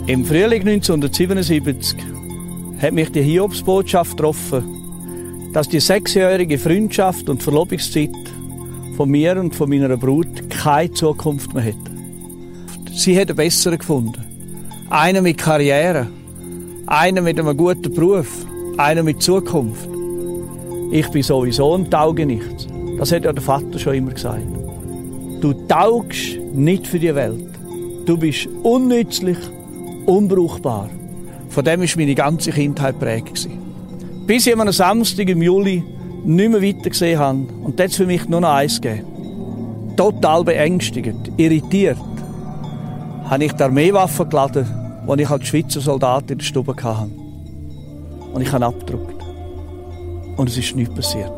Im Frühling 1977 hat mich die Hiobsbotschaft getroffen, dass die 6-jährige Freundschaft und Verlobungszeit von mir und von meiner Brut keine Zukunft mehr hätte. Sie hätte einen besseren gefunden. Einen mit Karriere, einen mit einem guten Beruf, einen mit Zukunft. Ich bin sowieso ein Taugenichts. Das hat ja der Vater schon immer gesagt. Du taugst nicht für die Welt. Du bist unnützlich, unbrauchbar. Von dem war meine ganze Kindheit geprägt. Bis ich an einem Samstag im Juli nicht mehr weiter gesehen habe und das für mich nur noch eins gegeben. Total beängstigend, irritiert, habe ich die Armeewaffe geladen, die ich als Schweizer Soldat in der Stube hatte. Und ich habe abgedruckt. Und es ist nichts passiert.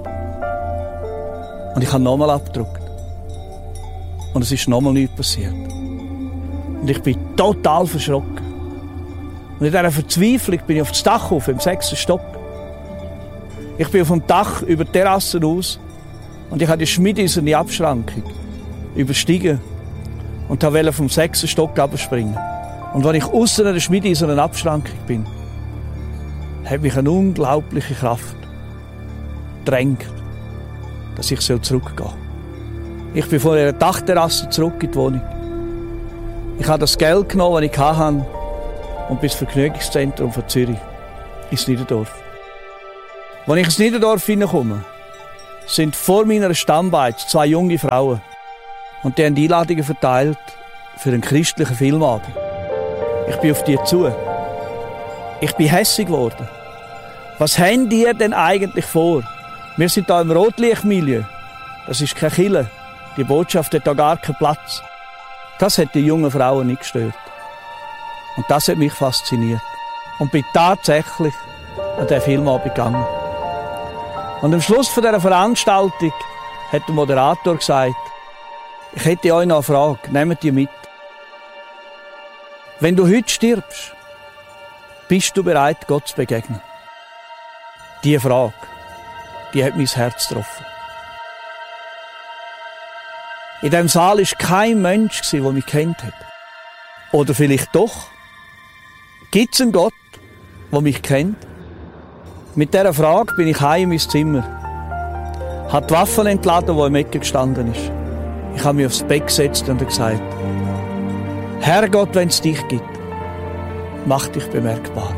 Und ich habe nochmal abgedruckt. Und es ist nochmal nichts passiert. Und ich bin total verschrocken. Und in dieser Verzweiflung bin ich auf das Dach auf, im 6. Stock. Ich bin auf dem Dach über die Terrasse raus und ich habe die schmiedeiserne Abschrankung überstiegen und wollte vom 6. Stock abspringen. Und als ich aussen an der schmiedeisernen Abschrankung bin, hat mich eine unglaubliche Kraft gedrängt, dass ich zurückgehen soll. Ich bin von der Dachterrasse zurück in die Wohnung. Ich habe das Geld genommen, das ich hatte, und bis zum Vergnügungszentrum von Zürich, ins Niederdorf. Als ich ins Niederdorf hineinkomme, sind vor meiner Stammbeiz 2 junge Frauen. Und die haben Einladungen verteilt für einen christlichen Filmabend. Ich bin auf die zu. Ich bin hässig geworden. Was haben die denn eigentlich vor? Wir sind hier im Rotlichtmilieu. Das ist keine Kirche. Die Botschaft hat da gar keinen Platz. Das hat die jungen Frauen nicht gestört. Und das hat mich fasziniert. Und bin tatsächlich an diesen Filmabend gegangen. Und am Schluss von dieser Veranstaltung hat der Moderator gesagt, ich hätte euch noch eine Frage, nehmt die mit. Wenn du heute stirbst, bist du bereit, Gott zu begegnen? Diese Frage, die hat mein Herz getroffen. In diesem Saal war kein Mensch, der mich kennt hat. Oder vielleicht doch? Gibt es einen Gott, der mich kennt? Mit dieser Frage bin ich heim in mein Zimmer. Habe die Waffen entladen, die im Ecke gestanden ist. Ich habe mich aufs Bett gesetzt und gesagt, Herrgott, wenn es dich gibt, mach dich bemerkbar.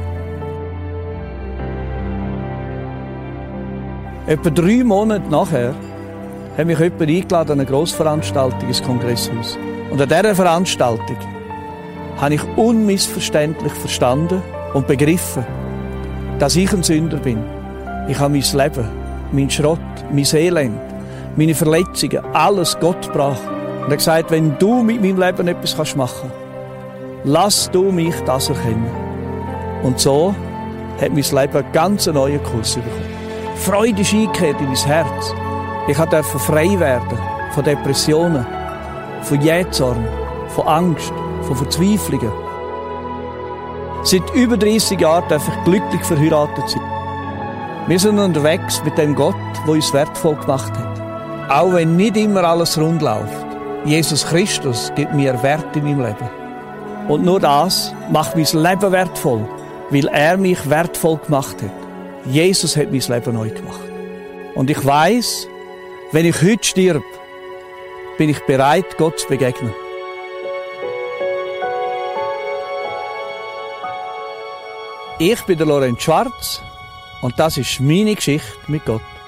Etwa 3 Monate nachher hat mich jemand eingeladen an eine Grossveranstaltung ins Kongresshaus. Und an dieser Veranstaltung habe ich unmissverständlich verstanden und begriffen, dass ich ein Sünder bin. Ich habe mein Leben, mein Schrott, mein Elend, meine Verletzungen, alles Gott gebracht. Und er hat gesagt, wenn du mit meinem Leben etwas machen kannst, lass du mich das erkennen. Und so hat mein Leben einen ganz neuen Kurs bekommen. Freude ist eingekehrt in mein Herz. Ich durfte frei werden von Depressionen, von Jähzorn, von Angst, von Verzweiflungen. Seit über 30 Jahren darf ich glücklich verheiratet sein. Wir sind unterwegs mit dem Gott, der uns wertvoll gemacht hat. Auch wenn nicht immer alles rund läuft. Jesus Christus gibt mir Wert in meinem Leben. Und nur das macht mein Leben wertvoll, weil er mich wertvoll gemacht hat. Jesus hat mein Leben neu gemacht. Und ich weiss, wenn ich heute stirb, bin ich bereit, Gott zu begegnen. Ich bin der Lorenz Schwarz und das ist meine Geschichte mit Gott.